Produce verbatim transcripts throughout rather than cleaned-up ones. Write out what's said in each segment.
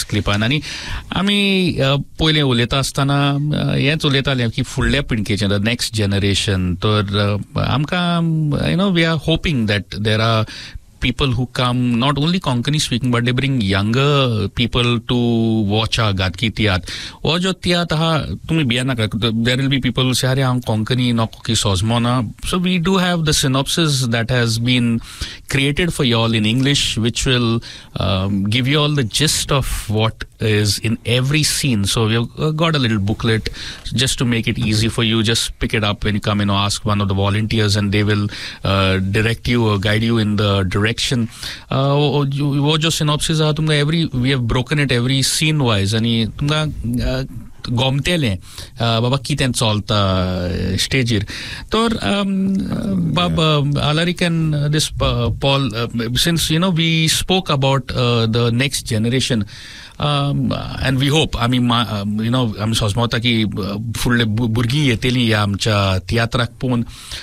क्लिपान आनी आमी पयले उलयता आसतना हेच उलयताले की फुडल्या पिळगेचे द नेक्स्ट जनरेशन तर आमकां you know we are hoping that there are people who come not only Konkani speaking but they bring younger people to watch our Gadki Tiyat or jo Tiyat ha tumi biana there will be people who say are am Konkani no ki sozmona so we do have the synopsis that has been created for you all in English which will um, give you all the gist of what is in every scene so we've got a little booklet just to make it easy for you just pick it up when you come in or ask one of the volunteers and they will uh, direct you or guide you in the direction uh, wo jo synopsis ha tumga every we have broken it every scene wise ani tumga uh, gomtele baba kiten cholta stageir tor baba alarikan this uh, Paul uh, since you know we spoke about uh, the next generation um, and we hope I mean uh, you know am sosmota ki full burgi yeteli amcha teatrak pon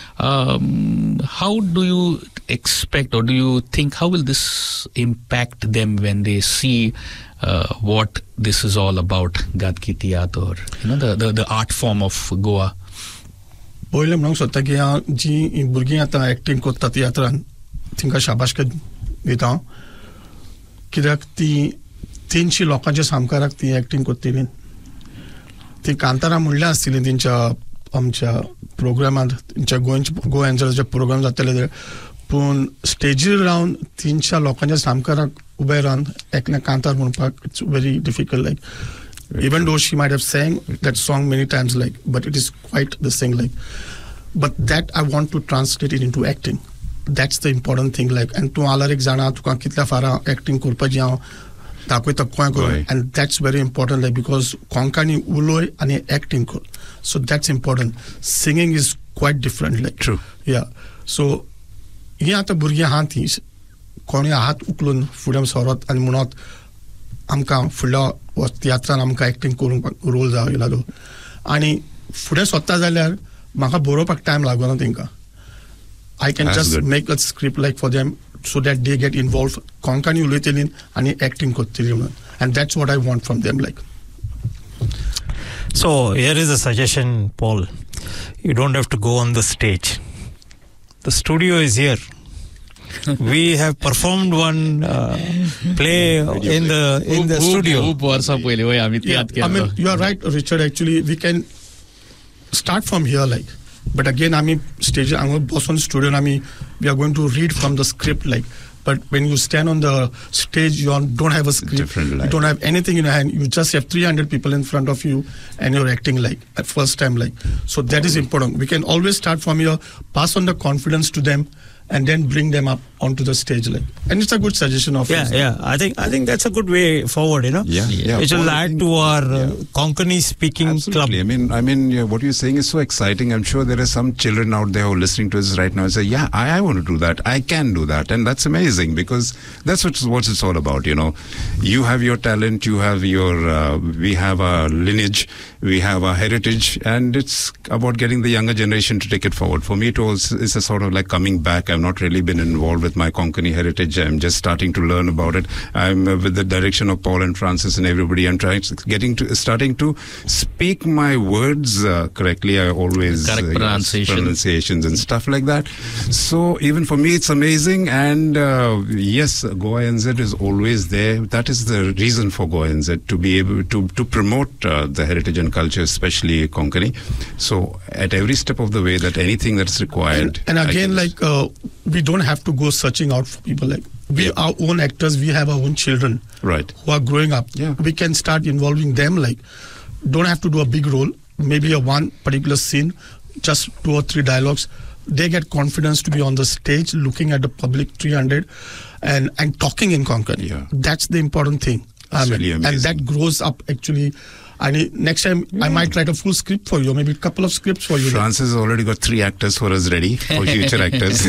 um, how do you expect or do you think how will this impact them when they see uh, what this is all about Gadki Tiyat or you know the the, the art form of Goa boile mnang sota ki ji burgi ata acting kotta teatran tinka shabash ka dita kidak ti तीनशे लोकांच्या सामकाराक ती acting करतली ती कांतारा म्हणल्या आसतली तेंच्या आमच्या प्रोग्रामांत तेंच्या गोंयच्या गोवा एन्जल्सचे प्रोग्राम जातले पूण स्टेजीर रावन तीनशे लोकांच्या सामकाराक उबे रावन एकल्या कांतार म्हणपाक it's very difficult like even though she might have sang that song many times like but it is quite the same like but that I want to translate it into acting that's the important thing like and तूं आल्यार एक जाणा तुका कितल्या फारा acting करपाची हांव दाखयता गोंय करून and that's very important like because Konkani uloy आणि acting कर so that's important singing is quite different like true yeah so हे आता भुरगे हात ही कोणी हात उखलून फुडें सरत आनी म्हणत आमकां फुडल्या तियात्रान आमकां एक्टिंग करूंक रोल जावं येयलो आनी फुडें सोदता जाल्यार म्हाका बरोवपाक टायम लागना तेंकां I can That's just good. make a script like for them so that they get involved Konkani ulaytelin ani acting korteli and that's what I want from them like so here is a suggestion Paul you don't have to go on the stage the studio is here we have performed one uh, play in the in the studio yeah, I mean you are right Richard actually we can start from here like but again I mean stage I'm going to boss on studio and I mean we are going to read from the script like but when you stand on the stage you don't have a script you don't have anything in your hand you just have three hundred people in front of you and you're acting like at first time like so that is important we can always start from here pass on the confidence to them and then bring them up onto the stage like and it's a good suggestion of yeah yeah I think I think that's a good way forward you know yeah, yeah. it will add to our uh, yeah. Konkani speaking Absolutely. club I mean I mean yeah, what you're saying is so exciting I'm sure there are some children out there who are listening to this right now and say yeah I, I want to do that I can do that and that's amazing because that's what what it's all about you know you have your talent you have your uh, we have our lineage we have our heritage and it's about getting the younger generation to take it forward for me it was it's a sort of like coming back I've not really been involved with my Konkani heritage I'm just starting to learn about it I'm uh, with the direction of Paul and Francis and everybody I'm trying getting to starting to speak my words uh, correctly I always correct uh, pronunciation. pronunciations and stuff like that so even for me it's amazing and uh, yes Goa N Z is always there that is the reason for Goa N Z to be able to to promote uh, the heritage and culture especially Konkani so at every step of the way that anything that's required and, and again like uh, we don't have to go searching out for people like we yeah. our own actors we have our own children right who are growing up yeah. we can start involving them like don't have to do a big role maybe a one particular scene just two or three dialogues they get confidence to be on the stage looking at the public three hundred and and talking in Konkani yeah. that's the important thing I mean, really and that grows up actually and next time yeah. I might write a full script for you maybe a couple of scripts for you Francis has already got three actors for us ready for future actors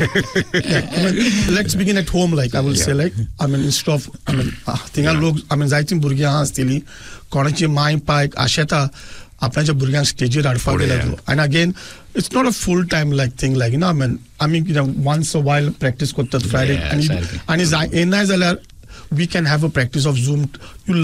yeah, I mean, let's begin at home like I will yeah. say like I mean instead of I mean tinga yeah. log I mean जायतीं भुरगीं आहा आसतलीं कोणाची my पाय आशेता आपणाच्या भुरग्यांक स्टेजीर हाडपाक गेल्यार and again it's not a full time like thing like you know I mean I mean you know once a while practice करतात Friday yeah, and and is येनाय जाल्यार we can have a practice of Zoom you